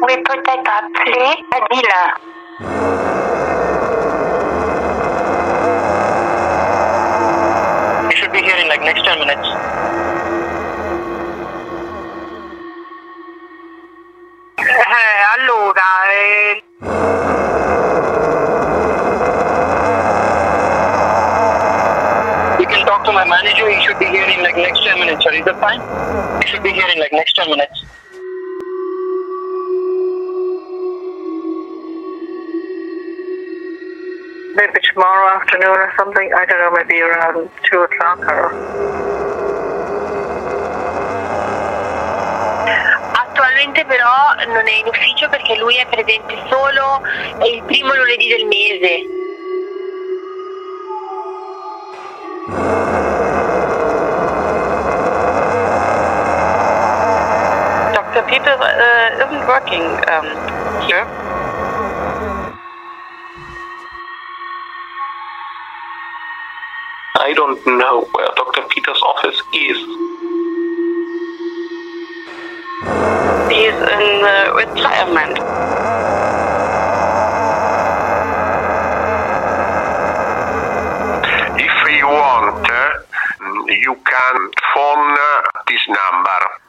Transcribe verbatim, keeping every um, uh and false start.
We put that up, please. Adila. You should be here in like next ten minutes. Eh, allora... Eh... You can talk to my manager. He should be here in like next ten minutes. Sir, is that fine? He should be here in like next ten minutes. Maybe tomorrow afternoon or something. I don't know, maybe around two o'clock or... Attualmente però non è in ufficio perché lui è presente solo il primo lunedì del mese. Doctor Peters uh, isn't working um, here. I don't know where Doctor Peters' office is. He's in uh, retirement. If you want, uh, you can phone this number.